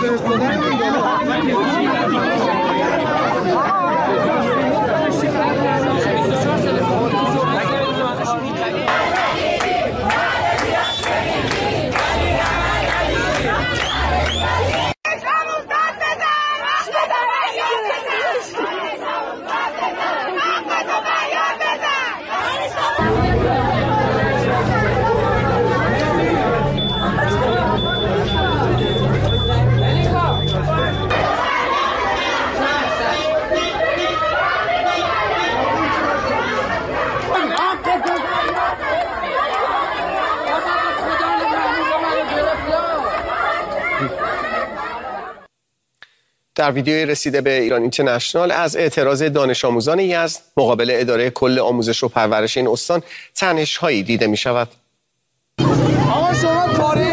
در ویدیوی رسیده به ایران اینترنشنال از اعتراض دانش آموزان یزد مقابل اداره کل آموزش و پرورش این استان تنش‌هایی دیده می شود. آقا شما پاره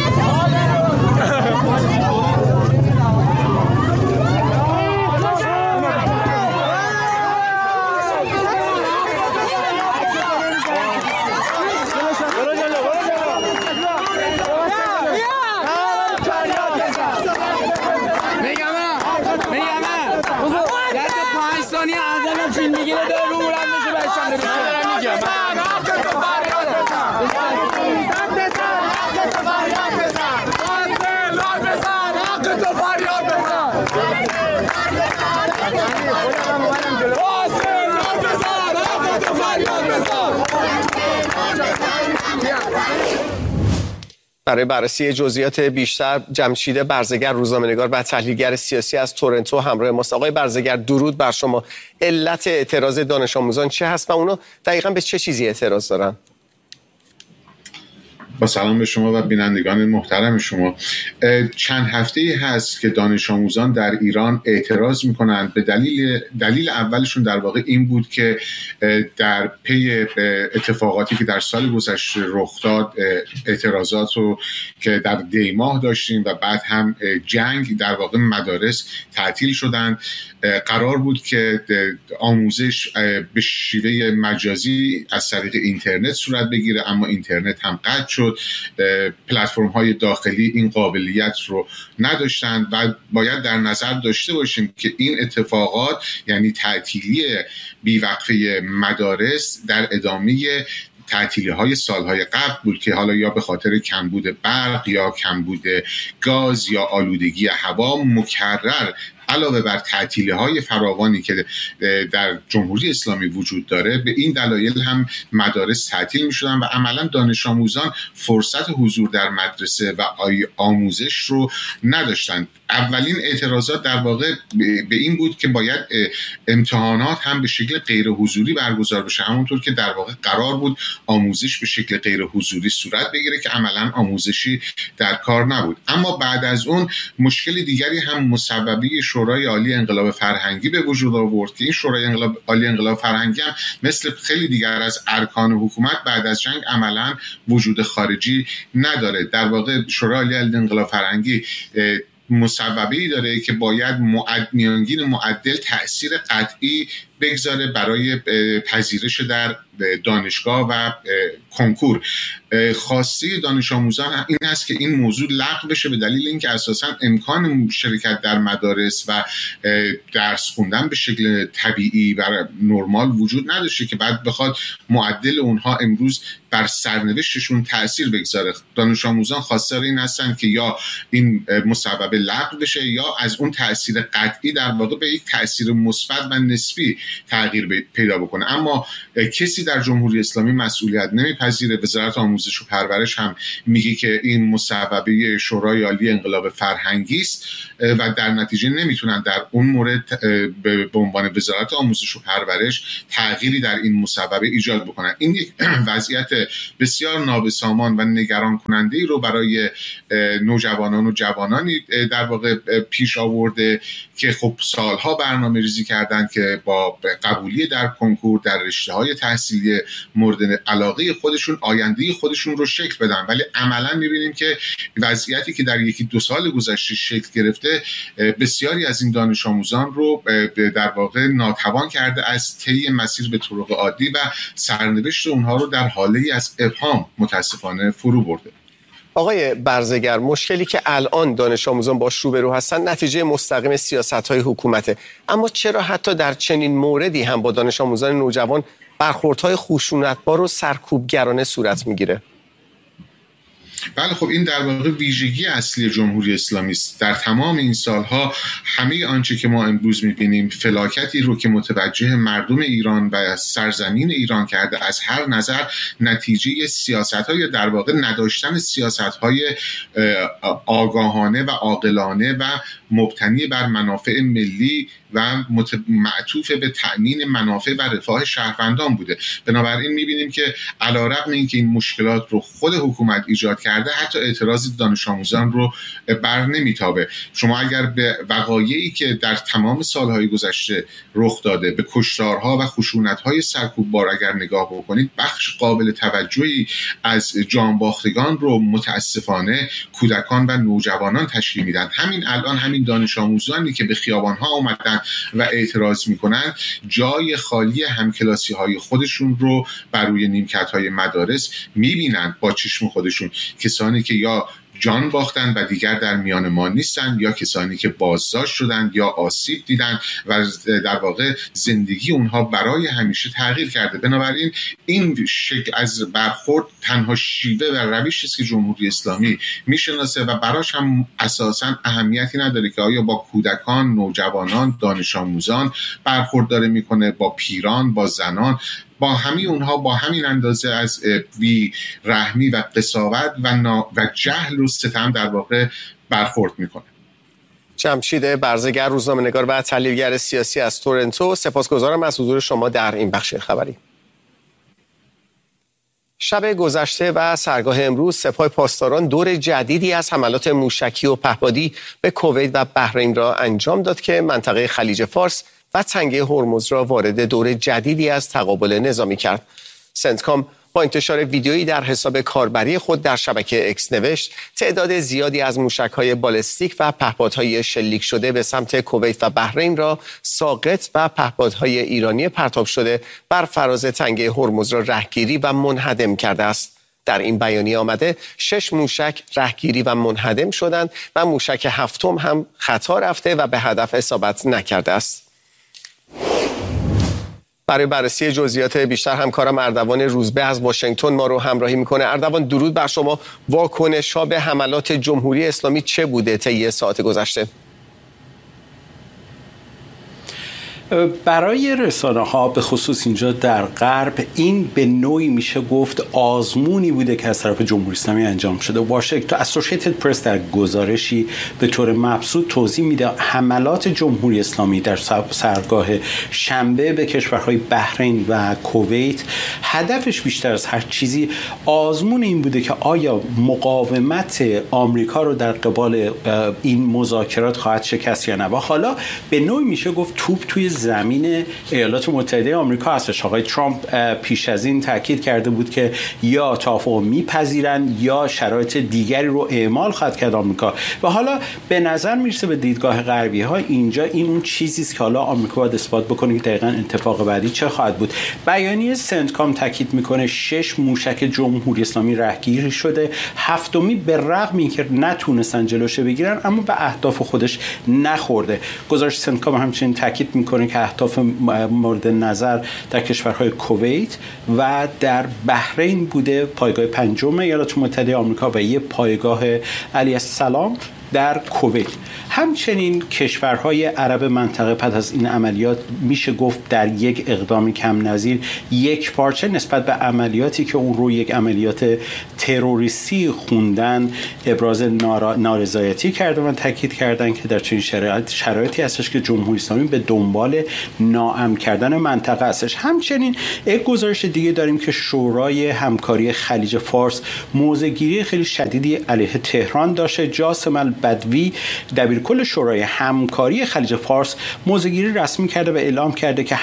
برای بررسی جزئیات بیشتر جمشید برزگر، روزنامه‌نگار و تحلیلگر سیاسی از تورنتو همراه ماست. آقای برزگر، درود بر شما. علت اعتراض دانش آموزان چه هست و اونا دقیقاً به چه چیزی اعتراض دارن؟ با سلام به شما و بینندگان محترم شما. چند هفته‌ای هست که دانش آموزان در ایران اعتراض میکنند. به دلیل اولشون در واقع این بود که در پی اتفاقاتی که در سال گذشته رخ داد، اعتراضات رو که در دی ماه داشتیم و بعد هم جنگ، در واقع مدارس تعطیل شدند. قرار بود که آموزش به شیوه مجازی از طریق اینترنت صورت بگیره، اما اینترنت هم قطع شد. پلتفرم های داخلی این قابلیت رو نداشتند و باید در نظر داشته باشیم که این اتفاقات، یعنی تعطیلی بیوقفه مدارس، در ادامه تعطیلی های سالهای قبل بود که حالا یا به خاطر کمبود برق یا کمبود گاز یا آلودگی هوا مکرر علاوه بر تعطیلی های فراوانی که در جمهوری اسلامی وجود داره، به این دلایل هم مدارس تعطیل می شدن و عملا دانش آموزان فرصت حضور در مدرسه و آموزش رو نداشتند. اولین اعتراضات در واقع به این بود که باید امتحانات هم به شکل غیر حضوری برگزار بشه، همونطور که در واقع قرار بود آموزش به شکل غیر حضوری صورت بگیره که عملا آموزشی در کار نبود. اما بعد از اون مشکل دیگری هم مصوبه شورای عالی انقلاب فرهنگی به وجود آورد که این شورای عالی انقلاب فرهنگی هم مثل خیلی دیگر از ارکان حکومت بعد از جنگ عملا وجود خارجی نداره. در واقع شورای عالی انقلاب فرهنگی مصوبه‌ای داره که باید میانگین معدل تأثیر قطعی بگذاره برای پذیرش در دانشگاه و کنکور. خواسته دانش آموزان این است که این موضوع لغو بشه به دلیل اینکه اساساً امکان شرکت در مدارس و درس خوندن به شکل طبیعی و نرمال وجود نداشته که بعد بخواد معدل اونها امروز بر سرنوشتشون تأثیر بگذاره. دانش آموزان خواستار این هستن که یا این مصوبه لغو بشه یا از اون تأثیر قطعی در واقع به یک تأثیر مثبت و نسبی تغییر پیدا بکنه. اما کسی در جمهوری اسلامی مسئولیت نمیپذیره. وزارت آموزش و پرورش هم میگه که این مصوبه شورای عالی انقلاب فرهنگی است و در نتیجه نمیتونن در اون مورد به عنوان وزارت آموزش و پرورش تغییری در این مصوبه ایجاد بکنن. این یک وضعیت بسیار نابسامان و نگران کننده ای رو برای نوجوانان و جوانانی در واقع پیش آورده که خب سالها برنامه ریزی کردن که با قبولی در کنکور در رشته‌های تحصیلی مورد علاقه خودشون آینده خودشون رو شکل بدن، ولی عملا می‌بینیم که وضعیتی که در یکی دو سال گذشته شکل گرفته بسیاری از این دانش آموزان رو در واقع ناتوان کرده از طی مسیر به طرق عادی و سرنوشت اونها رو در حاله از ابهام متاسفانه فرو برده. آقای برزگر، مشکلی که الان دانش آموزان باش روبرو هستن نتیجه مستقیم سیاست‌های حکومته، اما چرا حتی در چنین موردی هم با دانش آموزان نوجوان برخوردهای خشونتبار و سرکوبگرانه صورت میگیره؟ بله، خب این در واقع ویژگی اصلی جمهوری اسلامی است. در تمام این سالها همه آنچه که ما امروز می‌بینیم، فلاکتی رو که متوجه مردم ایران و سرزمین ایران کرده، از هر نظر نتیجه سیاست‌های در واقع نداشتن سیاست‌های آگاهانه و عاقلانه و مبتنی بر منافع ملی و معطوف به تأمین منافع و رفاه شهروندان بوده. بنابراین می‌بینیم که علی‌رغم اینکه این مشکلات رو خود حکومت ایجاد کرده، حتی اعتراض دانش آموزان رو بر نمیتابه. شما اگر به وقایعی که در تمام سالهای گذشته رخ داده، به کشتارها و خشونت‌های سرکوببار اگر نگاه بکنید، بخش قابل توجهی از جانباختگان رو متاسفانه کودکان و نوجوانان تشکیل میدن. همین الان همین دانش آموزانی که به خیابان‌ها اومدن و اعتراض میکنن، جای خالی همکلاسی‌های خودشون رو بر روی نیمکت‌های مدارس میبینن با چشم خودشون، کسانی که یا جان باختن و دیگر در میان ما نیستن، یا کسانی که بازداشت شدن یا آسیب دیدن و در واقع زندگی اونها برای همیشه تغییر کرده. بنابراین این شکل از برخورد تنها شیوه و روشی است که جمهوری اسلامی میشناسه و براش هم اساساً اهمیتی نداره که آیا با کودکان، نوجوانان، دانش آموزان برخورد داره میکنه، با پیران، با زنان، با همه اونها با همین اندازه از بی رحمی و قساوت و جهل و ستم در واقع برخورد میکنه. جمشید برزگر، روزنامه‌نگار و تحلیلگر سیاسی از تورنتو، سپاسگزارم از حضور شما در این بخش خبری. شب گذشته و سرگاه امروز سپاه پاسداران دور جدیدی از حملات موشکی و پهپادی به کویت و بحرین را انجام داد که منطقه خلیج فارس و تنگه هرمز را وارد دور جدیدی از تقابل نظامی کرد. سنتکام با انتشار ویدیویی در حساب کاربری خود در شبکه اکس نوشت تعداد زیادی از موشک‌های بالستیک و پهپادهای شلیک شده به سمت کویت و بحرین را ساقط و پهپادهای ایرانی پرتاب شده بر فراز تنگه هرمز را رهگیری و منهدم کرده است. در این بیانیه آمده 6 موشک رهگیری و منهدم شدند و موشک هفتم هم خطا رفته و به هدف اصابت نکرده است. برای بررسی جزئیات بیشتر همکارم اردوان روزبه از واشنگتن ما رو همراهی میکنه. اردوان، درود بر شما. واکنش‌ها به حملات جمهوری اسلامی چه بوده طی ساعت گذشته؟ برای رسانه‌ها به خصوص اینجا در غرب این به نوعی میشه گفت آزمونی بوده که از طرف جمهوری اسلامی انجام شده. واشنگتن اسوسییتد پرس در گزارشی به طور مبسوط توضیح میده حملات جمهوری اسلامی در سرگاه شنبه به کشورهای بحرین و کویت هدفش بیشتر از هر چیزی آزمون این بوده که آیا مقاومت آمریکا رو در قبال این مذاکرات خواهد شکست یا نه. و حالا به نوعی میشه گفت توپ توی زمین ایالات متحده آمریکا هستش. آقای ترامپ پیش از این تاکید کرده بود که یا توافق میپذیرن یا شرایط دیگری رو اعمال خواهد کرد آمریکا. و حالا به نظر میرسه به دیدگاه غربی ها اینجا این اون چیزی است که حالا آمریکا باید اثبات بکنه که دقیقاً اتفاق بعدی چه خواهد بود. بیانیه سنتکام تاکید میکنه 6 موشک جمهوری اسلامی رهگیری شده، هفتمی به رغم اینکه نتونستن جلوش بگیرن اما به اهداف خودش نخورده. گزارش سنتکام همچنین تاکید میکنه که اهداف مورد نظر در کشورهای کویت و در بحرین بوده، پایگاه پنجم ایالات متحده آمریکا و یک پایگاه علیه السلام در کویت. همچنین کشورهای عرب منطقه پس از این عملیات میشه گفت در یک اقدام کم نظیر یک پارچه نسبت به عملیاتی که اون رو یک عملیات تروریستی خوندن ابراز نارضایتی کرده و تاکید کردن که در چنین شرایطی هستش که جمهوری اسلامی به دنبال ناامن کردن منطقه هستش. همچنین یک گزارش دیگه داریم که شورای همکاری خلیج فارس موضع‌گیری خیلی شدیدی علیه تهران داشته. جاسم البدوی دبیر کل شورای همکاری خلیج فارس موضع‌گیری رسمی کرده و اعلام کرده که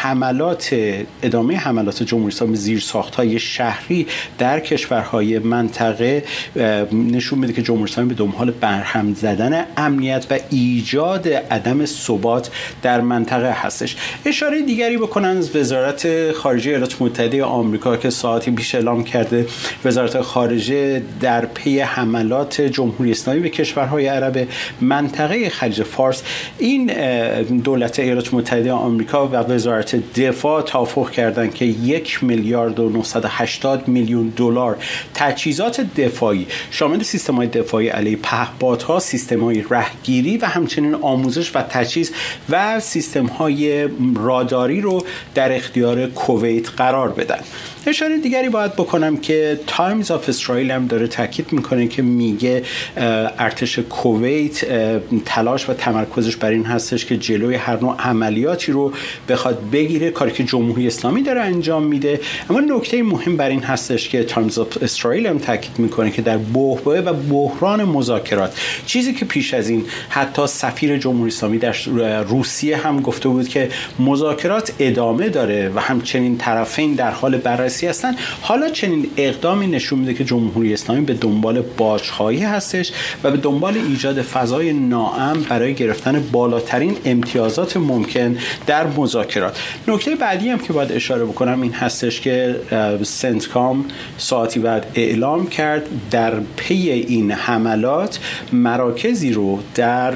ادامه حملات جمهوری اسلامی زیر ساخت‌های شهری در کشورهای منطقه نشون میده که جمهوری اسلامی به دنبال برهم زدن امنیت و ایجاد عدم ثبات در منطقه هستش. اشاره دیگری بکنن از وزارت خارجه ایالات متحده آمریکا که ساعتی پیش اعلام کرده وزارت خارجه در پی حملات جمهوری اسلامی به کشورهای عرب منطقه خلیج فارس، این دولت ایالات متحده آمریکا و وزارت دفاع توافق کردند که 1 میلیارد و 980 میلیون دلار تجهیزات دفاعی شامل سیستم‌های دفاعی علیه پهپادها، سیستم‌های رهگیری و همچنین آموزش و تجهیز و سیستم‌های راداری رو در اختیار کویت قرار بدن. اشاره دیگری باید بکنم که تایمز آف اسرائیل هم داره تاکید میکنه که میگه ارتش کویت تلاش و تمرکزش بر این هستش که جلوی هر نوع عملیاتی رو بخواد بگیره، کاری که جمهوری اسلامی داره انجام میده. اما نکته مهم بر این هستش که تایمز آف اسرائیل هم تاکید میکنه که در بحبوحه و بحران مذاکرات، چیزی که پیش از این حتی سفیر جمهوری اسلامی در روسیه هم گفته بود که مذاکرات ادامه داره و همچنین طرفین در حال بررسی هستن، حالا چنین اقدامی نشون میده که جمهوری اسلامی به دنبال بازخواهی هستش و به دنبال ایجاد فضای ناامن برای گرفتن بالاترین امتیازات ممکن در مذاکرات. نکته بعدی هم که باید اشاره بکنم این هستش که سنتکام ساعتی بعد اعلام کرد در پی این حملات مراکزی رو در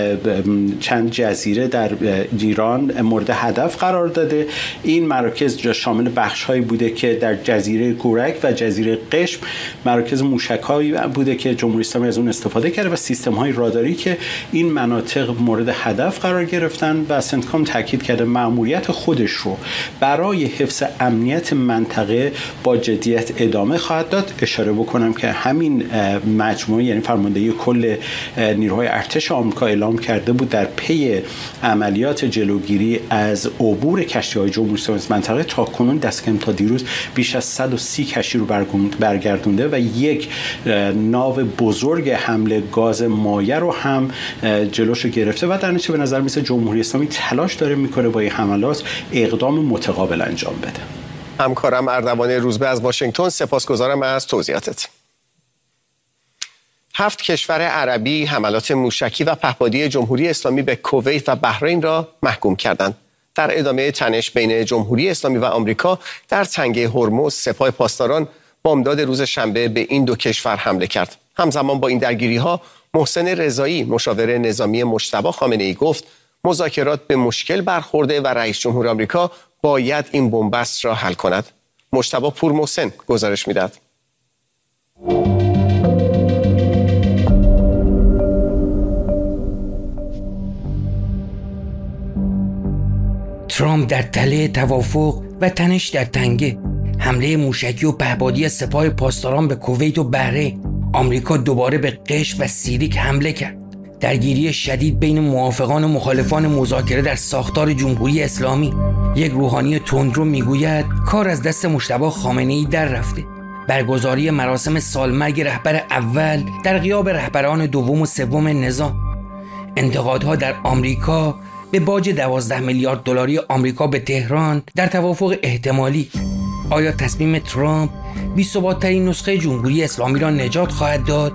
چند جزیره در ایران مورد هدف قرار داده. این مراکز شامل بخش‌هایی بوده که در جزیره گورک و جزیره قشم مراکز موشک‌هایی بوده که جمهوری اسلامی از اون استفاده کرده و سیستم‌های راداری که این مناطق مورد هدف قرار گرفتن و سنتکام تاکید کرده مأموریت خودش رو برای حفظ امنیت منطقه با جدیت ادامه خواهد داد. اشاره بکنم که همین مجموعه یعنی فرماندهی کل نیروهای ارتش آمریکا اعلام کرده بود در پی عملیات جلوگیری از عبور کشتی‌های جمهوری اسلامی از منطقه تا کنون دست کم تا دیروز بیش از 130 کشتی رو برگردونده و یک ناو بزرگ حمل گاز مایع رو هم جلوشو گرفته و در نتیجه به نظر میسه جمهوری اسلامی تلاش داره میکنه با این حملات اقدام متقابل انجام بده. همکارم اردوان روزبه از واشنگتن، سپاسگزارم از توضیحاتت. 7 کشور عربی حملات موشکی و پهپادی جمهوری اسلامی به کویت و بحرین را محکوم کردند. در ادامه تنش بین جمهوری اسلامی و آمریکا در تنگه هرمز، سپاه پاسداران بامداد روز شنبه به این دو کشور حمله کرد. همزمان با این درگیری‌ها محسن رضایی مشاور نظامی مجتبی خامنه‌ای گفت مذاکرات به مشکل برخورده و رئیس جمهور آمریکا باید این بنبست را حل کند. مجتبی پور محسن گزارش می‌دهد. ترامپ در تله توافق و تنش در تنگه، حمله موشکی و پهپادی سپاه پاسداران به کویت و بحرین، آمریکا دوباره به قشم و سیریک حمله کرد. درگیری شدید بین موافقان و مخالفان مذاکره در ساختار جمهوری اسلامی. یک روحانی تندرو میگوید کار از دست مجتبی خامنه‌ای در رفته. برگزاری مراسم سالمرگ رهبر اول در غیاب رهبران دوم و سوم نظام. انتقادها در آمریکا به باج 12 میلیارد دلاری آمریکا به تهران در توافق احتمالی. آیا تصمیم ترامپ بی‌ثبات‌ترین نسخه جمهوری اسلامی را نجات خواهد داد؟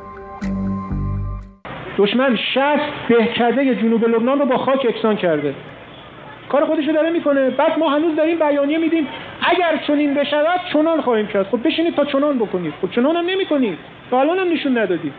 دشمن 60 دهکده جنوب لبنان رو با خاک یکسان کرده. کار خودش رو داره میکنه. بعد ما هنوز داریم بیانیه میدیم اگر چنین بشود چنان خواهیم کرد. خب بشینید تا چنان بکنید. خب چنان هم نمیکنید. تا الان هم نشون ندادید.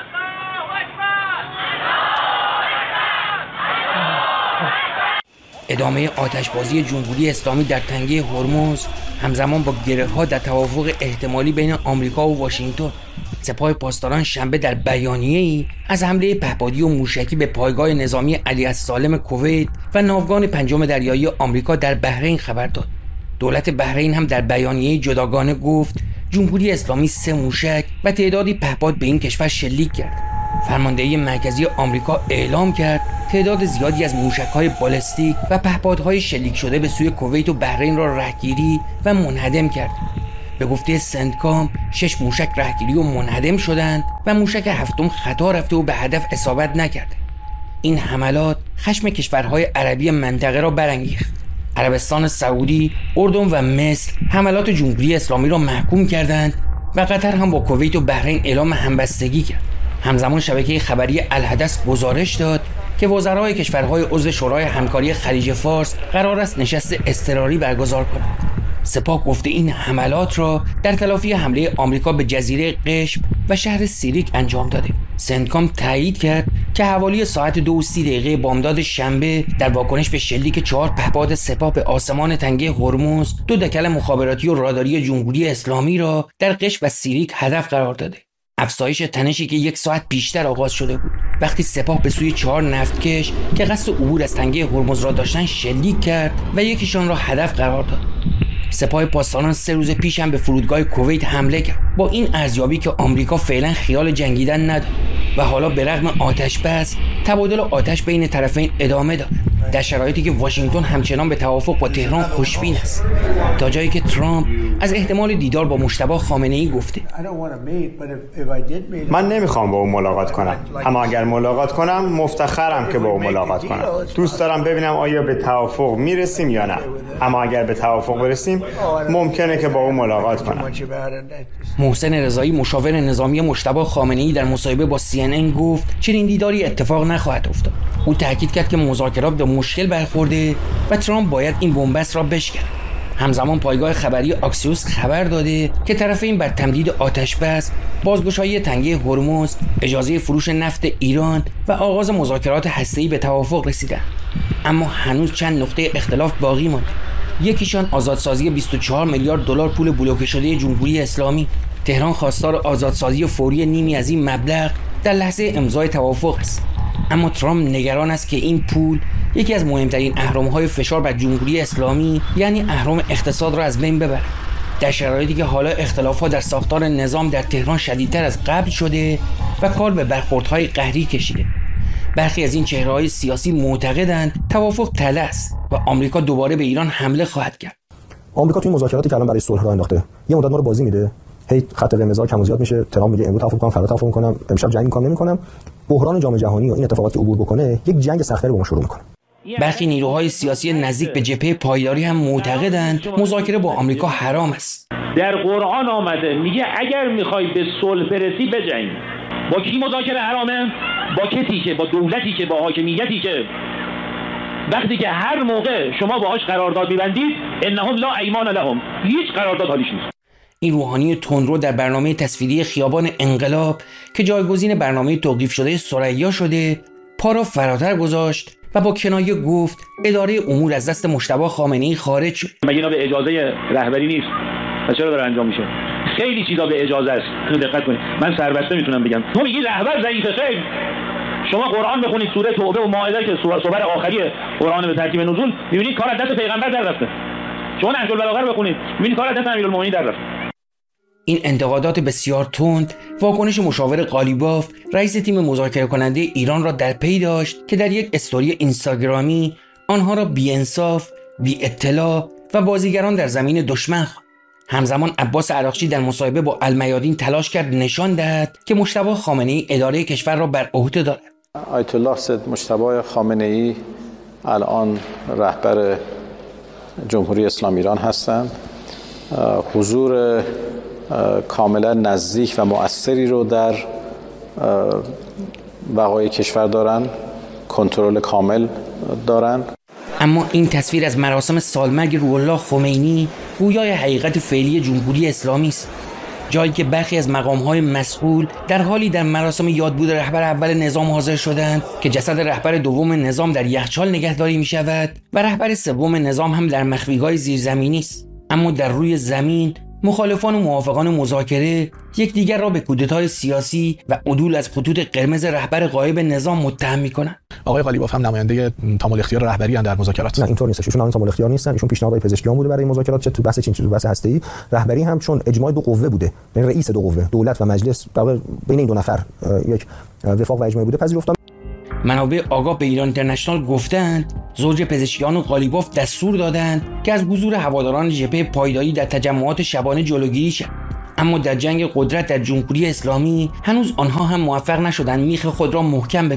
ادامه آتشبازی جمهوری اسلامی در تنگه هرمز همزمان با گره‌ها در توافق احتمالی بین آمریکا و واشنگتن. سپاه پاسداران شنبه در بیانیه‌ای از حمله پهپادی و موشکی به پایگاه نظامی علی السالم کویت و ناوگان پنجم دریایی آمریکا در بحرین خبر داد. دولت بحرین هم در بیانیه جداگانه گفت جمهوری اسلامی 3 موشک و تعدادی پهپاد به این کشور شلیک کرد. فرماندهی مرکزی آمریکا اعلام کرد تعداد زیادی از موشک‌های بالستیک و پهپادهای شلیک شده به سوی کویت و بحرین را رهگیری و منهدم کرد. به گفته سنتکام 6 موشک رهگیری و منهدم شدند و موشک 7م خطا رفته و به هدف اصابت نکرد. این حملات خشم کشورهای عربی منطقه را برانگیخت. عربستان سعودی، اردن و مصر حملات جمهوری اسلامی را محکوم کردند و قطر هم با کویت و بحرین اعلام همبستگی کرد. همزمان شبکه خبری الحدث گزارش داد که وزرای کشورهای عضو شورای همکاری خلیج فارس قرار است نشست اضطراری برگزار کنند. سپاه گفته این حملات را در تلافی حمله آمریکا به جزیره قشم و شهر سیریک انجام داده. سنتکام تایید کرد که حوالی ساعت 2:30 بامداد شنبه در واکنش به شلیک 4 پهپاد سپاه به آسمان تنگه هرمز 2 دکل مخابراتی و راداری جمهوری اسلامی را در قشم و سیریک هدف قرار داده. افزایش تنشی که 1 ساعت پیشتر آغاز شده بود وقتی سپاه به سوی 4 نفتکش که قصد عبور از تنگه هرمز را داشتن شلیک کرد و یکیشان را هدف قرار داد. سپاه پاسداران 3 روز پیش هم به فرودگاه کویت حمله کرد با این ارزیابی که آمریکا فعلا خیال جنگیدن ندارد و حالا به رغم آتش بس تبادل آتش بین طرفین ادامه دارد، در شرایطی که واشنگتن همچنان به توافق با تهران خوشبین است، تا جایی که ترامپ از احتمال دیدار با مجتبی خامنه‌ای گفته. من نمیخوام با او ملاقات کنم، اما اگر ملاقات کنم مفتخرم که با او ملاقات کنم. دوست دارم ببینم آیا به توافق میرسیم یا نه، اما اگر به توافق برسیم ممکنه که با او ملاقات کنم. محسن رضایی مشاور نظامی مجتبی خامنه‌ای در مصاحبه با CNN گفت چنین دیداری اتفاق نخواهد افتاد. او تاکید کرد که مذاکرات به مشکل برخورده و ترامپ باید این بنبست را بشکند. همزمان پایگاه خبری آکسیوس خبر داده که طرفین بر تمدید آتش بس، بازگشایی تنگه هرمز، اجازه فروش نفت ایران و آغاز مذاکرات هسته‌ای به توافق رسیدند. اما هنوز چند نقطه اختلاف باقی مانده. یکیشان آزادسازی 24 میلیارد دلار پول بلوکه شده جمهوری اسلامی. تهران خواستار آزادسازی فوری نیمی از این مبلغ در لحظه امضای توافق است، اما ترامپ نگران است که این پول یکی از مهمترین اهرم‌های فشار بر جمهوری اسلامی یعنی اهرم اقتصاد را از بین ببرد، در شرایطی که حالا اختلافات در ساختار نظام در تهران شدیدتر از قبل شده و کار به برخوردهای قهری کشیده. برخی از این چهره‌های سیاسی معتقدند توافق تله است و آمریکا دوباره به ایران حمله خواهد کرد. آمریکا توی مذاکراتی که الان برای صلح راه انداخته یه مدت ما رو بازی میده، هی خط قرمزها کم و زیاد میشه، ترامپ میگه امروز توافق کنم، فردا توافق کنم، امشب جنگ میکنم نمیکنم. بحران جام جهانی و این اتفاقات که عبور بکنه یک جنگ سخت‌تری با ما شروع میکنه. برخی نیروهای سیاسی نزدیک به جبهه پایداری هم معتقدند مذاکره با آمریکا حرام است. در قرآن آمده میگه اگر میخوای به صلح برسی بجنگ. با کی مذاکره حرامه؟ با کسی که با دولتی که با حاکمیتی که وقتی که هر موقع شما باهاش قرارداد می‌بندید انهم لا ایمان لهم، هیچ قرارداد حالیش نیست. این روحانی تندرو در برنامه تصویری خیابان انقلاب که جایگزین برنامه توقیف شده ثریا شده پا را فراتر گذاشت و با کنایه گفت اداره امور از دست مجتبی خامنه‌ای خارج شد. مگه اینا به اجازه رهبری نیست؟ و چرا داره انجام میشه؟ خیلی چیزا به اجازه است. اینو دقت کنید. من سربسته میتونم بگم. تو میگی رهبر ضعیفه، خیر. شما قرآن بخونید سوره توبه و مائده که سوره آخری قرآن به ترتیب نزول، میبینید کار از دست پیغمبر در رفته. شما نهج البلاغه بخونید، میبینید کار از دست امیرالمومنین در رفته. این انتقادات بسیار تند واکنش مشاور قالیباف رئیس تیم مذاکره کننده ایران را در پی داشت که در یک استوری اینستاگرامی آنها را بی‌انصاف، بی اطلاع و بازیگران در زمین دشمن خواند. همزمان عباس عراقچی در مصاحبه با المیادین تلاش کرد نشان دهد که مجتبی خامنه‌ای اداره کشور را بر عهده دارد. آیت الله سید مجتبی خامنه‌ای الان رهبر جمهوری اسلامی ایران هستند. حضور کاملا نزدیک و مؤثری رو در وقایع کشور دارن، کنترل کامل دارن. اما این تصویر از مراسم سالمرگ روح‌الله خمینی گویای حقیقت فعلی جمهوری اسلامی است، جایی که برخی از مقام‌های مسئول در حالی در مراسم یادبود رهبر اول نظام حاضر شدند که جسد رهبر دوم نظام در یخچال نگهداری می‌شود و رهبر سوم نظام هم در مخفیگاه زیرزمینی است. اما در روی زمین مخالفان و موافقان مذاکره یکدیگر را به کودتای سیاسی و عدول از خطوط قرمز رهبر غایب نظام متهم می‌کنند. آقای قالیباف هم نماینده تمام اختیار رهبری در مذاکرات. نه اینطور نیست، ایشون تمام اختیار نیستن، ایشون پیشنهادهای پزشکیان بوده برای مذاکرات، چه تو بحث چین چه تو بحث هسته‌ای. رهبری هم چون اجماع دو قوه بوده، یعنی رئیس دو قوه، دولت و مجلس، بین این دو نفر یک وفاق و اجماع بوده، پذیرفتن. منابع آگاه به ایران اینترنشنال گفتند زوج پزشکیان و قالیباف دستور دادند که از حضور هواداران جبهه پایداری در تجمعات شبانه جلوگیری شود، اما در جنگ قدرت در جمهوری اسلامی هنوز آنها هم موفق نشدند میخ خود را محکم بکوبند.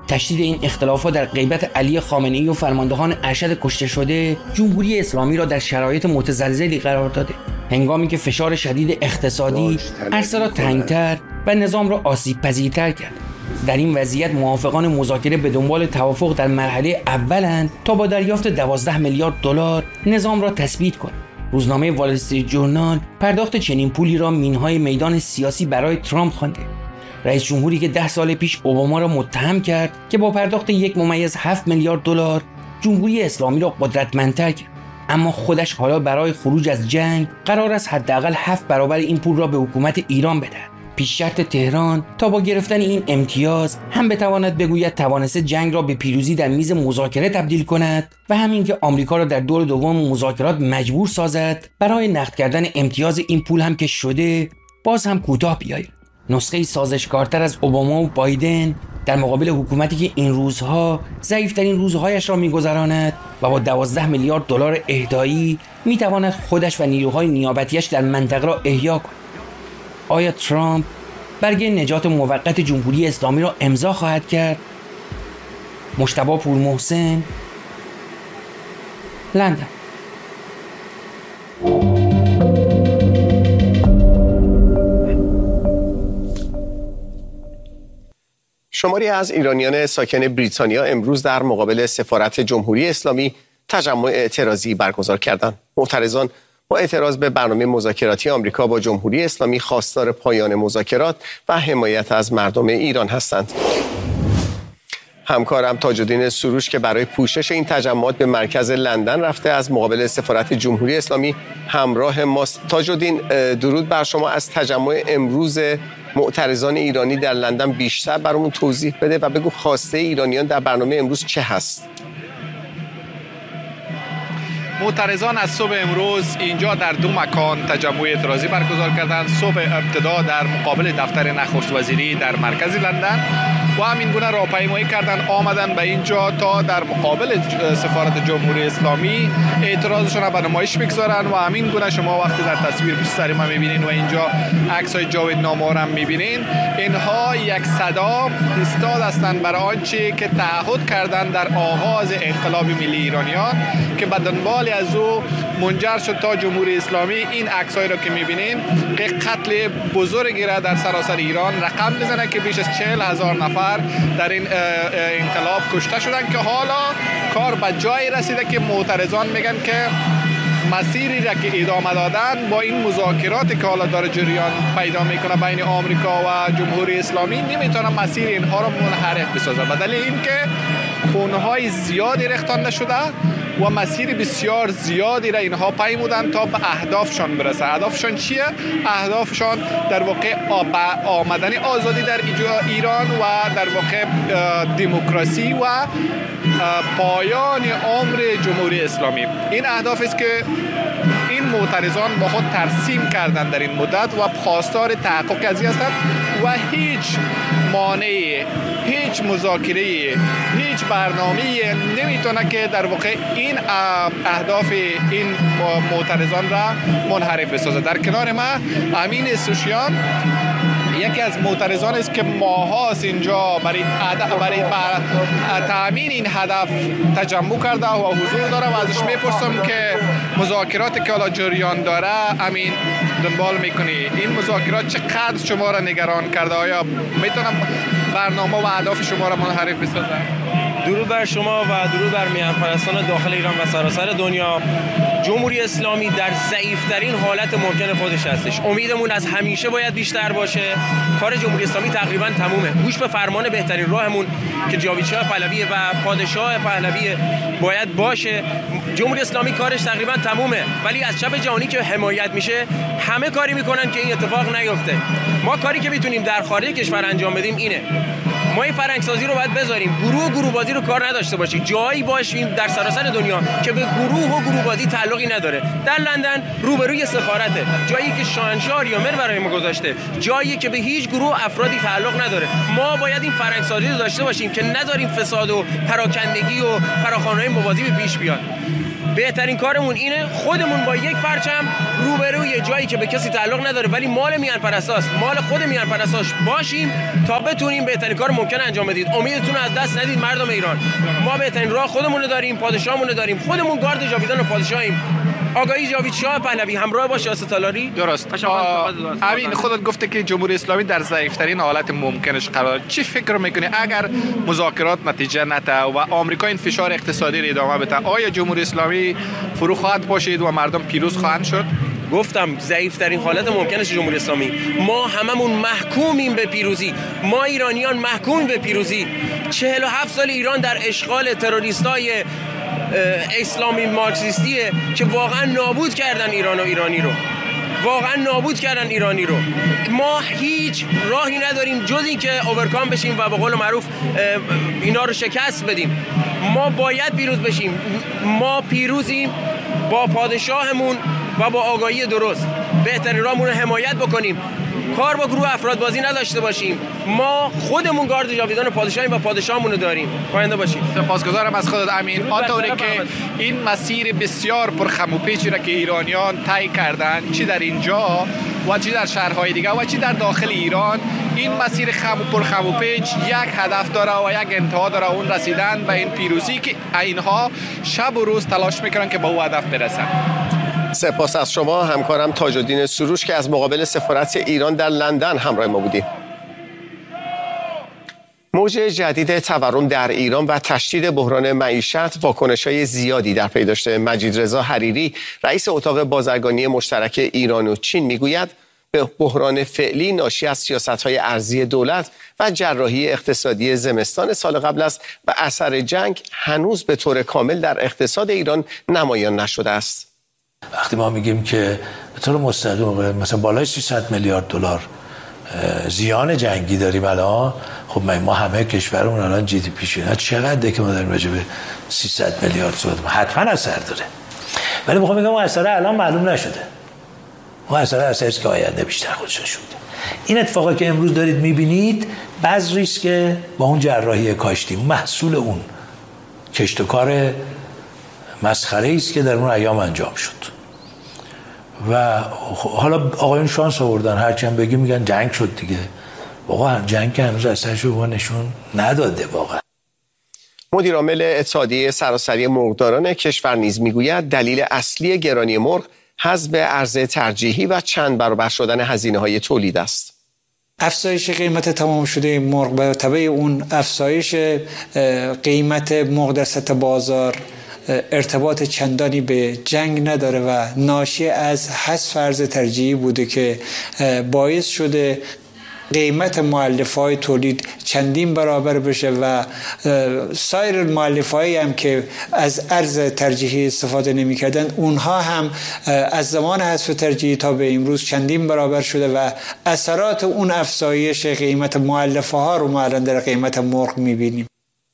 تشدید این اختلافات در غیبت علی خامنه‌ای و فرماندهان ارشد کشته شده جمهوری اسلامی را در شرایط متزلزلی قرار داده، هنگامی که فشار شدید اقتصادی عرصه را تنگتر و نظام را آسیب پذیرتر کرد. در این وضعیت موافقان مذاکره به دنبال توافق در مرحله اولند تا با دریافت 12 میلیارد دلار نظام را تثبیت کنند. روزنامه وال استریت جورنال پرداخت چنین پولی را مینهای میدان سیاسی برای ترامپ خوانده. رئیس جمهوری که 10 سال پیش اوباما را متهم کرد که با پرداخت 1.7 میلیارد دلار جمهوری اسلامی را قدرتمندتر کرد، اما خودش حالا برای خروج از جنگ قرار است حداقل 7 برابر این پول را به حکومت ایران بدهد. پیش شرط تهران تا با گرفتن این امتیاز هم بتواند بگوید توانسته جنگ را به پیروزی در میز مذاکره تبدیل کند و همین که آمریکا را در دور دوم مذاکرات مجبور سازد برای نقد کردن امتیاز این پول هم که شده باز هم کوتاه بیاید. نسخه سازشکارتر از اوباما و بایدن در مقابل حکومتی که این روزها ضعیف‌ترین روزهایش را می‌گذراند و با 12 میلیارد دلار اهدایی می‌تواند خودش و نیروهای نیابتیش در منطقه را احیا کند. آیا ترامپ برگه نجات موقت جمهوری اسلامی را امضا خواهد کرد؟ مجتبی پورمحسن، لندن. شماری از ایرانیان ساکن بریتانیا امروز در مقابل سفارت جمهوری اسلامی تجمع اعتراضی برگزار کردند. معترضان با اعتراض به برنامه مذاکراتی آمریکا با جمهوری اسلامی خواستار پایان مذاکرات و حمایت از مردم ایران هستند. همکارم تاج‌الدین سروش که برای پوشش این تجمعات به مرکز لندن رفته از مقابل سفارت جمهوری اسلامی همراه ماست. تاج‌الدین، درود بر شما. از تجمع امروز معترضان ایرانی در لندن بیشتر برامون توضیح بده و بگو خواسته ایرانیان در برنامه امروز چه هست؟ معترضان از صبح امروز اینجا در 2 مکان تجمع اعتراضی برگزار کردند. صبح ابتدا در مقابل دفتر نخست وزیری در مرکز لندن و همین گونه راهپیمایی کردند، آمدن به اینجا تا در مقابل سفارت جمهوری اسلامی اعتراضشون را به نمایش بگذارن و همین گونه شما وقتی در تصویر پیش سر ما میبینین و اینجا عکس‌های جاوید نامور هم میبینین، اینها یک صدا ایستاد هستند برای آنچه که تعهد کردند در آغاز انقلاب ملی ایرانیان که به دنبال از او منجر شد تا جمهوری اسلامی این عکس‌هایی را که می‌بینین که قتل بزرگی را در سراسر ایران رقم بزنه که بیش از 40,000 نفر در این انقلاب کشته شدن، که حالا کار به جایی رسیده که معترضان میگن که مسیری را که ادامه دادن با این مذاکراتی که حالا داره جریان پیدا میکنه بین آمریکا و جمهوری اسلامی نمیتونه مسیر اینها را منحرف بسازه، به دلیل اینکه خونهای زیادی ریختانده شده و مسیر بسیار زیادی را اینها پیمودن تا به اهدافشان برسه. اهدافشان چیه؟ اهدافشان در واقع آمدن آزادی در ایران و در واقع دموکراسی و پایان عمر جمهوری اسلامی. این اهداف است که این معترضان با خود ترسیم کردن در این مدت و خواستار تحقق از این هستند و هیچ مانعی، هیچ مذاکره، هیچ برنامه‌ای نمیتونه که در واقع این اهداف این معترضان را منحرف بسازه. در کنار ما امین سوشیان یکی از معترضان است که ماهاست اینجا برای تامین این هدف تجمع کرده و حضور داره و ازش میپرسم که مذاکراتی که حالا جریان داره امین دنبال میکنی، این مذاکرات چقدر شما را نگران کرده؟ آیا میتونم برنامه و اهداف شما را منحرف بسازه؟ درود بر شما و درود بر میهن پرستان داخل ایران و سراسر دنیا. جمهوری اسلامی در ضعیف‌ترین حالت ممکن خودش هستش. امیدمون از همیشه باید بیشتر باشه. کار جمهوری اسلامی تقریبا تمومه. گوش به فرمان بهترین راهمون که جاویدشاه پهلوی و پادشاه پهلوی باید باشه. جمهوری اسلامی کارش تقریبا تمومه، ولی از چپ جهانی که حمایت میشه همه کاری میکنن که این اتفاق نیفته. ما کاری که میتونیم در خارج کشور انجام بدیم اینه: ما این فرهنگسازی رو باید بذاریم، گروه بازی رو کار نداشته باشیم، جایی باشیم در سراسر دنیا که به گروه بازی تعلقی نداره. در لندن روبروی سفارته، جایی که شاهنشاه یامر برای ما گذاشته، جایی که به هیچ گروه افرادی تعلق نداره. ما باید این فرهنگسازی رو داشته باشیم که نذاریم فساد و پراکندگی و فراخوان‌های موازی به پیش بیاد. بهترین کارمون اینه خودمون با یک پرچم روبروی جایی که به کسی تعلق نداره ولی مال میهن پرستاست، مال خود میهن پرستاش باشیم تا بتونیم بهترین کار ممکن ممکن انجام بدید. امیدتون از دست ندید مردم ایران. ما بهترین راه خودمون رو داریم، پادشاهمون رو داریم، خودمون گارد جاویدان و پادشاهیم. آقای جاوید شاه پهلوی همراه با شاه تالاری. درست. همین خودت گفته که جمهوری اسلامی در ضعیف‌ترین حالت ممکنش قرار. چی فکر میکنی اگر مذاکرات نتیجه نده و آمریکا این فشار اقتصادی رو ادامه بده، آیا جمهوری اسلامی فرو خواهد پاشید و مردم پیروز خواهند شد؟ گفتم ضعیف‌ترین حالت ممکنش جمهوری اسلامی. ما هممون محکومیم به پیروزی. ما ایرانیان محکومیم به پیروزی. 47 سال ایران در اشغال تروریستای اسلامی مارکسیستیه که واقعا نابود کردن ایران و ایرانی رو. واقعا نابود کردن ایرانی رو. ما هیچ راهی نداریم جز این که اوورکام بشیم و به قول معروف اینا رو شکست بدیم. ما باید پیروز بشیم. ما پیروزیم با پادشاهمون و با آگاهی درست. بهترین راهمون رو حمایت بکنیم. کار با گروه افراد بازی نداشته باشیم. ما خودمون گارد جاویدان پادشاهیم و پادشاهمون رو داریم. پاینده باشید. سپاسگزارم از خودت امین. آنطوری که این مسیر بسیار پرخم و پیچی را که ایرانیان طی کردن، چی در اینجا و چی در شهرهای دیگه و چی در داخل ایران، این مسیر پرخم و پیچ یک هدف داره و یک انتها داره، اون رسیدن به این پیروزی که اینها شب و روز تلاش میکنن که به اون هدف برسن. سپاس از شما همکارم تاج‌الدین سروش که از مقابل سفارت ایران در لندن همراه ما بودیم. موج جدید تورم در ایران و تشدید بحران معیشت واکنش‌های زیادی در پی داشته. مجید رضا حریری رئیس اتاق بازرگانی مشترک ایران و چین میگوید به بحران فعلی ناشی از سیاست‌های ارزی دولت و جراحی اقتصادی زمستان سال قبل است و اثر جنگ هنوز به طور کامل در اقتصاد ایران نمایان نشده است. وقتی ما میگیم که به طور مستقیم مثلا بالای 300 میلیارد دلار زیان جنگی داریم الان، خب ما همه کشورمون الان جی دی پی شون چقدره که ما داریم راجع به 300 میلیارد صحبت می‌کنیم، حتما اثر داره. ولی میخوام بگم اون اثر الان معلوم نشده. اون اثری که آینده بیشتر خودش نشون میده. این اتفاقی که امروز دارید میبینید بذری است که با اون جراحی کاشتی محصول اون کشت و کار مسخره است که در اون ایام انجام شد. و حالا آقایون شانس آوردن، هرچند بگیم میگن جنگ شد دیگه. واقعا جنگ که هنوز اثرشو با نشون نداده. واقعا مدیر عامل اتحادیه سراسری مرغداران کشور نیز میگوید دلیل اصلی گرانی مرغ حذف عرضه ترجیحی و چند برابر شدن هزینه‌های تولید است. افزایش قیمت تمام شده مرغ به تبع اون افزایش قیمت مرغ در سطح بازار ارتباط چندانی به جنگ نداره و ناشی از حذف عرضه ترجیحی بوده که باعث شده قیمت مؤلفه‌های تولید چندین برابر بشه و سایر مؤلفه‌هایی هم که از ارز ترجیحی استفاده نمی‌کردن اونها هم از زمان حذف ترجیحی تا به امروز چندین برابر شده و اثرات اون افزایش قیمت مؤلفه‌ها رو ما الان در قیمت مرغ می‌بینیم.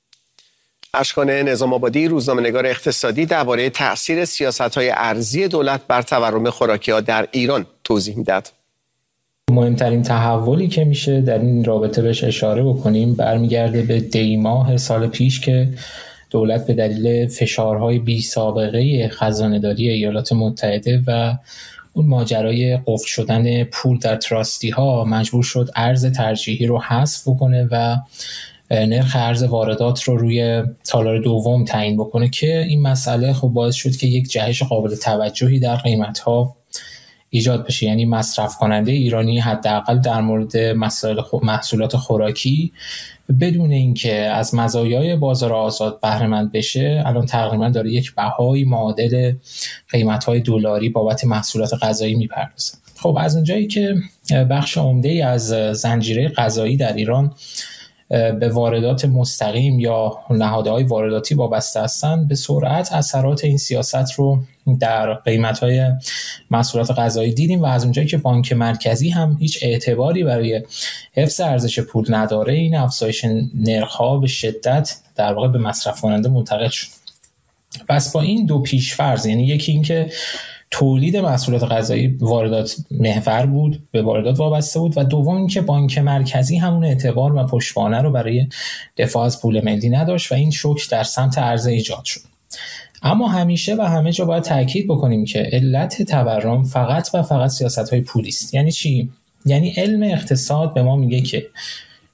اشکان نظام آبادی روزنامه‌نگار اقتصادی درباره تأثیر سیاست‌های ارزی دولت بر تورم خوراکی‌ها در ایران توضیح می‌داد. مهمترین تحولی که میشه در این رابطه بهش اشاره بکنیم برمیگرده به دی ماه سال پیش که دولت به دلیل فشارهای بی سابقه خزانه‌داری ایالات متحده و اون ماجرای قفل شدن پول در تراستی ها مجبور شد ارز ترجیحی رو حذف بکنه و نرخ ارز واردات رو روی تالار دوم تعیین بکنه که این مسئله خب باعث شد که یک جهش قابل توجهی در قیمت‌ها ایجاد بشه. یعنی مصرف کننده ایرانی حداقل در مورد محصولات خوراکی بدون اینکه از مزایای بازار آزاد بهره مند بشه الان تقریبا داره یک بهای معادل قیمت‌های دلاری بابت محصولات غذایی میپردازه. خب از اونجایی که بخش عمده‌ای از زنجیره غذایی در ایران به واردات مستقیم یا نهادهای وارداتی وابسته هستند، به سرعت اثرات این سیاست رو در قیمت‌های محصولات غذایی دیدیم و از اونجایی که بانک مرکزی هم هیچ اعتباری برای حفظ ارزش پول نداره، این افزایش نرخ‌ها به شدت در واقع به مصرف کننده منتقل شد. پس با این دو پیش‌فرض، یعنی یکی این که تولید محصولات غذایی واردات محور بود، به واردات وابسته بود، و دوم اینکه بانک مرکزی همون اعتبار و پشتوانه رو برای دفاع از پول ملی نداشت و این شوک در سمت عرضه ایجاد شد. اما همیشه و همه جا باید تاکید بکنیم که علت تورم فقط و فقط سیاست‌های پولی است. یعنی چی؟ یعنی علم اقتصاد به ما میگه که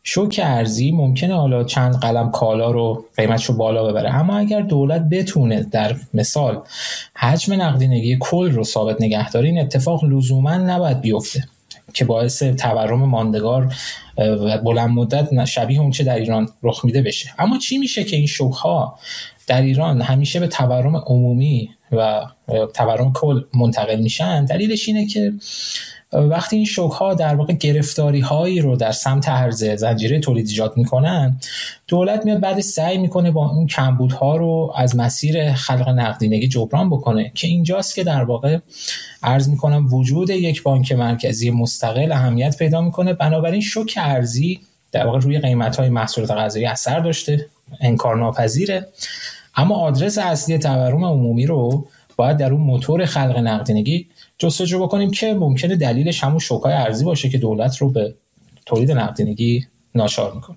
شوک ارزی ممکنه حالا چند قلم کالا رو قیمتشو بالا ببره، اما اگر دولت بتونه در مثال حجم نقدینگی کل رو ثابت نگه داره، این اتفاق لزوما نباید بیفته که باعث تورم ماندگار و بلند مدت شبیه اون چه در ایران رخ میده بشه. اما چی میشه که این شوک‌ها در ایران همیشه به تورم عمومی و تورم کل منتقل میشن؟ دلیلش اینه که وقتی این شوک‌ها در واقع گرفتاری‌هایی رو در سمت عرضه زنجیره تولید ایجاد میکنن، دولت میاد بعد سعی میکنه با اون کمبودها رو از مسیر خلق نقدینگی جبران بکنه، که اینجاست که در واقع عرض میکنم وجود یک بانک مرکزی مستقل اهمیت پیدا میکنه. بنابراین شوک ارزی در واقع روی قیمت‌های محصولات غذایی اثر داشته، انکارناپذیره، اما آدرس اصلی تورم عمومی رو باید در اون موتور خلق نقدینگی جستجو بکنیم که ممکنه دلیلش همون شوک‌های ارزی باشه که دولت رو به تولید نقدینگی ناچار میکنه.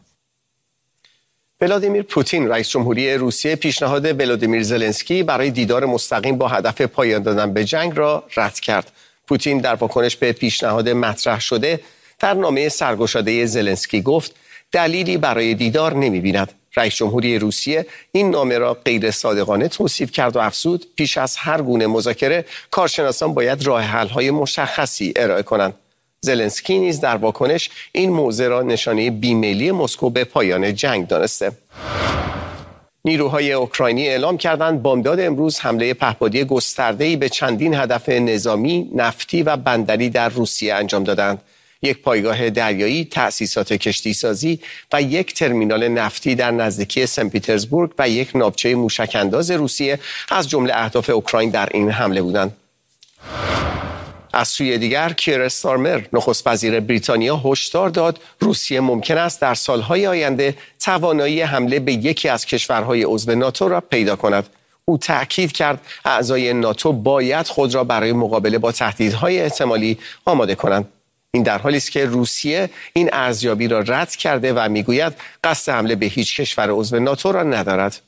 ولادیمیر پوتین رئیس جمهوری روسیه پیشنهاد ولادیمیر زلنسکی برای دیدار مستقیم با هدف پایان دادن به جنگ را رد کرد. پوتین در واکنش به پیشنهاد مطرح شده در نامه سرگشاده زلنسکی گفت دلیلی برای دیدار نمی‌بیند. رئیس جمهوری روسیه این نامه را غیر صادقانه توصیف کرد و افزود پیش از هر گونه مذاکره کارشناسان باید راه حل‌های مشخصی ارائه کنند. زلنسکی نیز در واکنش این موضوع را نشانه بیمیلی مسکو به پایان جنگ دانسته. نیروهای اوکراینی اعلام کردند بامداد امروز حمله پهپادی گسترده‌ای به چندین هدف نظامی، نفتی و بندری در روسیه انجام دادند. یک پایگاه دریایی، تأسیسات کشتیسازی و یک ترمینال نفتی در نزدیکی سن پیترزبورگ و یک ناوچه موشک‌انداز روسیه از جمله اهداف اوکراین در این حمله بودند. از سوی دیگر کیر استارمر نخست وزیر بریتانیا هشدار داد روسیه ممکن است در سالهای آینده توانایی حمله به یکی از کشورهای عضو ناتو را پیدا کند. او تأکید کرد اعضای ناتو باید خود را برای مقابله با تهدیدهای احتمالی آماده کنند. این در حالی است که روسیه این ارزیابی را رد کرده و میگوید قصد حمله به هیچ کشور عضو ناتو را ندارد.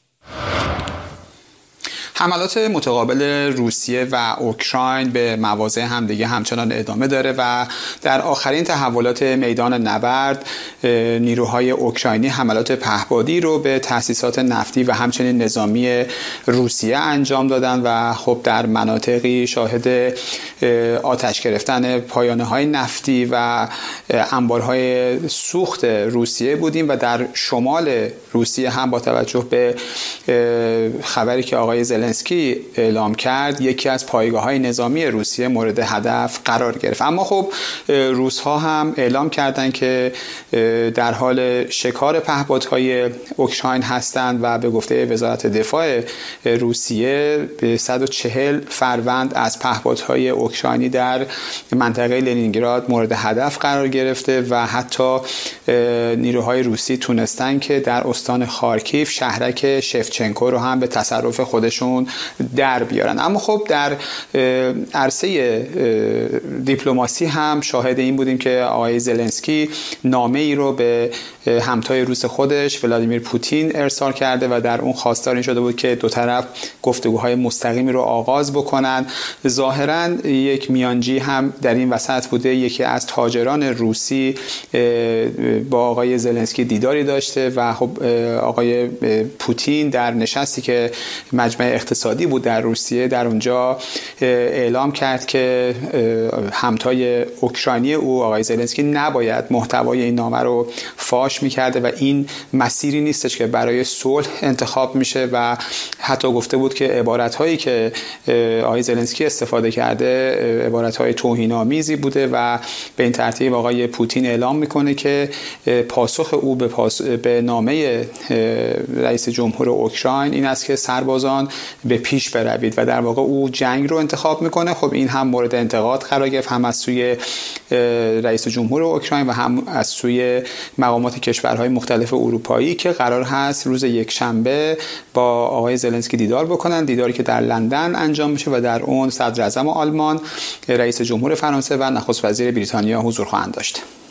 حملات متقابل روسیه و اوکراین به مواضع همدیگه همچنان ادامه داره و در آخرین تحولات میدان نبرد نیروهای اوکراینی حملات پهپادی رو به تأسیسات نفتی و همچنین نظامی روسیه انجام دادن و خب در مناطقی شاهد آتش گرفتن پایانه‌های نفتی و انبارهای سوخت روسیه بودیم و در شمال روسیه هم با توجه به خبری که آقای زلنسکی اعلام کرد یکی از پایگاه‌های نظامی روسیه مورد هدف قرار گرفت. اما خب روس‌ها هم اعلام کردند که در حال شکار پهپادهای اوکراین هستند و به گفته وزارت دفاع روسیه به 140 فروند از پهپادهای اوکراینی در منطقه لنینگراد مورد هدف قرار گرفته و حتی نیروهای روسی تونستن که در استان خارکیف شهرک شفچنکو رو هم به تصرف خودشون در بیارن. اما خب در عرصه دیپلماسی هم شاهد این بودیم که آقای زلنسکی نامه ای رو به همتای روس خودش ولادیمیر پوتین ارسال کرده و در اون خواستار این شده بود که دو طرف گفتگوهای مستقیمی رو آغاز بکنن. ظاهراً یک میانجی هم در این وسط بوده. یکی از تاجران روسی با آقای زلنسکی دیداری داشته و خب آقای پوتین در نشستی که مجمع اقتصادی بود در روسیه در اونجا اعلام کرد که همتای اوکراینی او آقای زلنسکی نباید محتوای این نامه رو فاش می‌کرده و این مسیری نیستش که برای صلح انتخاب میشه و حتی گفته بود که عبارت‌هایی که آقای زلنسکی استفاده کرده عبارت‌های توهین‌آمیزی بوده و به این ترتیب آقای پوتین اعلام میکنه که پاسخ او به نامه رئیس جمهور اوکراین این است که سربازان به پیش بروید و در واقع او جنگ رو انتخاب میکنه. خب این هم مورد انتقاد قرار گرفت، هم از سوی رئیس جمهور اوکراین و هم از سوی مقامات کشورهای مختلف اروپایی که قرار هست روز یکشنبه با آقای زلنسکی دیدار بکنن، دیداری که در لندن انجام میشه و در اون صدر اعظم آلمان، رئیس جمهور فرانسه و نخست وزیر بریتانیا حضور خواهند داشت.